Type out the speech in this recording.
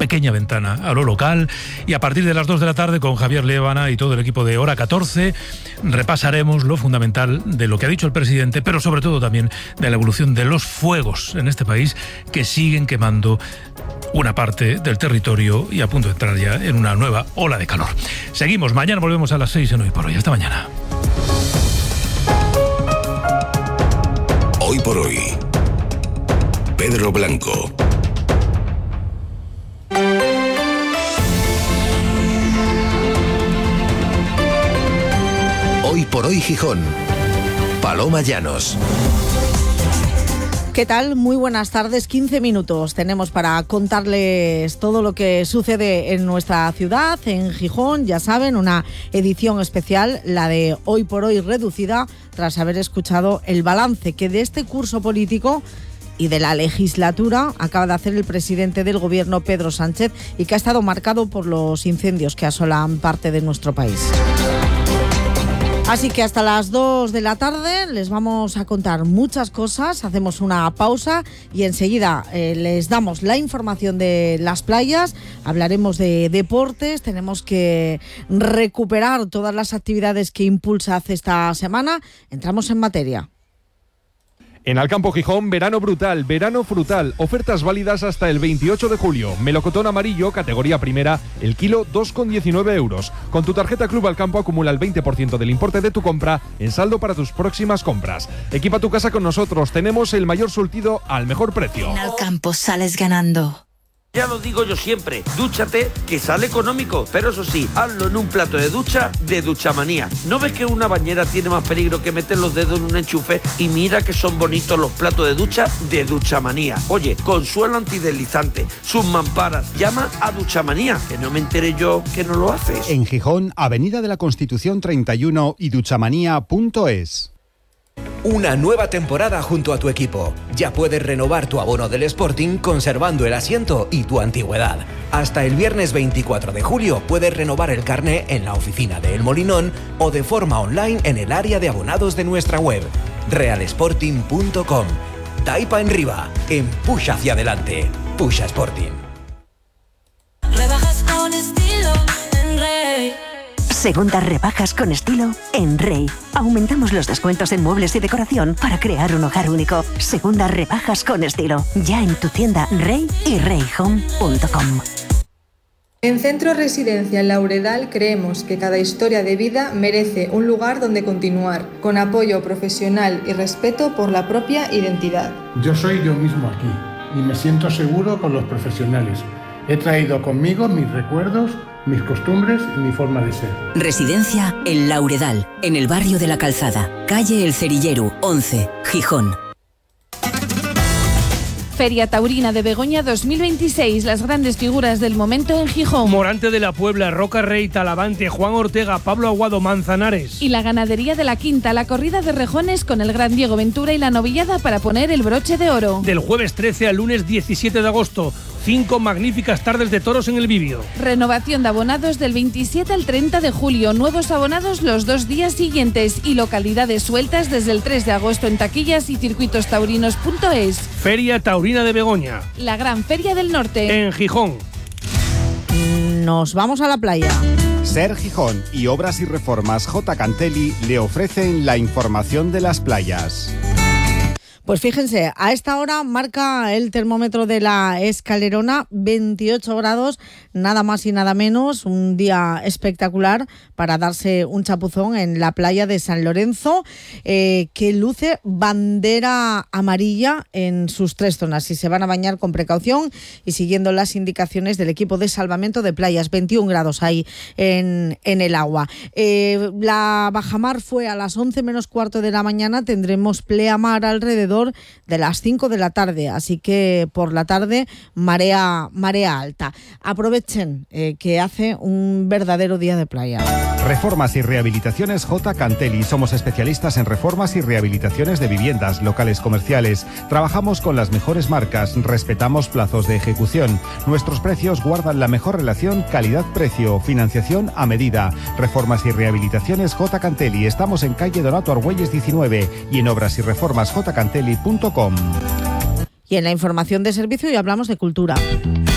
pequeña ventana a lo local, y a partir de las 2 de la tarde con Javier Lévana y todo el equipo de Hora 14 repasaremos lo fundamental de lo que ha dicho el presidente, pero sobre todo también de la evolución de los fuegos en este país que siguen quemando una parte del territorio y a punto de entrar ya en una nueva ola de calor. Seguimos, mañana volvemos a las 6 en Hoy por Hoy. Hasta mañana. Hoy por Hoy, Pedro Blanco. Hoy por Hoy Gijón, Paloma Llanos. ¿Qué tal? Muy buenas tardes. 15 minutos tenemos para contarles todo lo que sucede en nuestra ciudad, en Gijón. Ya saben, una edición especial, la de Hoy por Hoy reducida, tras haber escuchado el balance que de este curso político y de la legislatura acaba de hacer el presidente del Gobierno, Pedro Sánchez, y que ha estado marcado por los incendios que asolan parte de nuestro país. Así que hasta las 2 de la tarde les vamos a contar muchas cosas, hacemos una pausa y enseguida les damos la información de las playas, hablaremos de deportes, tenemos que recuperar todas las actividades que Impulsa hace esta semana, entramos en materia. En Alcampo Gijón, verano brutal, verano frutal, ofertas válidas hasta el 28 de julio. Melocotón amarillo, categoría primera, el kilo 2,19 euros. Con tu tarjeta Club Alcampo acumula el 20% del importe de tu compra en saldo para tus próximas compras. Equipa tu casa con nosotros, tenemos el mayor surtido al mejor precio. En Alcampo sales ganando. Ya lo digo yo siempre, dúchate, que sale económico, pero eso sí, hazlo en un plato de ducha de Duchamanía. ¿No ves que una bañera tiene más peligro que meter los dedos en un enchufe? Y mira que son bonitos los platos de ducha de Duchamanía. Oye, con suelo antideslizante, sus mamparas, llama a Duchamanía, que no me enteré yo que no lo haces. En Gijón, Avenida de la Constitución 31 y duchamanía.es. Una nueva temporada junto a tu equipo. Ya puedes renovar tu abono del Sporting conservando el asiento y tu antigüedad. Hasta el viernes 24 de julio puedes renovar el carné en la oficina de El Molinón o de forma online en el área de abonados de nuestra web, realsporting.com. Taipa en Riva, empuja hacia adelante. Pusha Sporting. Rebajas con estilo en Rey. Segundas rebajas con estilo en Rey. Aumentamos los descuentos en muebles y decoración para crear un hogar único. Segundas rebajas con estilo. Ya en tu tienda Rey y reyhome.com. En Centro Residencial Lauredal creemos que cada historia de vida merece un lugar donde continuar, con apoyo profesional y respeto por la propia identidad. Yo soy yo mismo aquí y me siento seguro con los profesionales. He traído conmigo mis recuerdos, mis costumbres y mi forma de ser. Residencia El Lauredal, en el barrio de La Calzada, calle El Cerillero, 11, Gijón. Feria Taurina de Begoña 2026, las grandes figuras del momento en Gijón. Morante de la Puebla, Roca Rey, Talavante, Juan Ortega, Pablo Aguado, Manzanares. Y la ganadería de la Quinta, la corrida de rejones con el gran Diego Ventura y la novillada para poner el broche de oro. Del jueves 13 al lunes 17 de agosto, 5 magníficas tardes de toros en el Bibio. Renovación de abonados del 27 al 30 de julio, nuevos abonados los 2 días siguientes y localidades sueltas desde el 3 de agosto en taquillas y circuitostaurinos.es. Feria Taurina de Begoña. La gran feria del norte. En Gijón. Nos vamos a la playa. Ser Gijón y Obras y Reformas J. Cantelli le ofrecen la información de las playas. Pues fíjense, a esta hora marca el termómetro de la Escalerona 28 grados, nada más y nada menos, un día espectacular para darse un chapuzón en la playa de San Lorenzo, que luce bandera amarilla en sus 3 zonas y se van a bañar con precaución y siguiendo las indicaciones del equipo de salvamento de playas. 21 grados ahí en el agua. La bajamar fue a las 11 menos cuarto de la mañana, tendremos pleamar alrededor de las 5 de la tarde, así que por la tarde marea alta. Aprovechen que hace un verdadero día de playa. Reformas y Rehabilitaciones J. Cantelli. Somos especialistas en reformas y rehabilitaciones de viviendas, locales comerciales. Trabajamos con las mejores marcas, respetamos plazos de ejecución. Nuestros precios guardan la mejor relación calidad-precio, financiación a medida. Reformas y Rehabilitaciones J. Cantelli. Estamos en calle Donato Argüelles 19 y en obrasyreformasjcantelli.com. Y en la información de servicio hoy hablamos de cultura.